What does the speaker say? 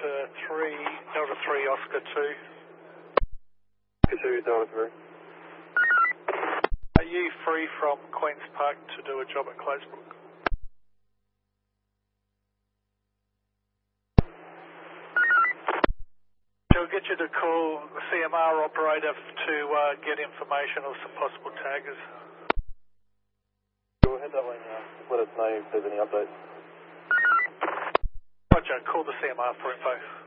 Delta 3 Oscar 2. 2 Delta 3. Are you free from Queen's Park to do a job at Closebrook? She'll get you to call the CMR operator to get information of some possible taggers. We'll head that way now. Just let us know if there's any updates. Roger, call the CMR for info.